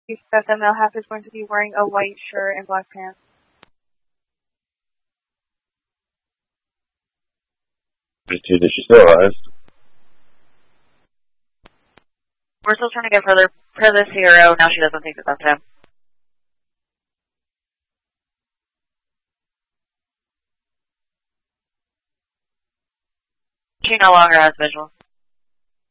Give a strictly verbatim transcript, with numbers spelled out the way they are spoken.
That the male half is going to be wearing a white shirt and black pants. Did she still arise? We're still trying to get further for this hero. Now she doesn't think that that's him. She no longer has visual.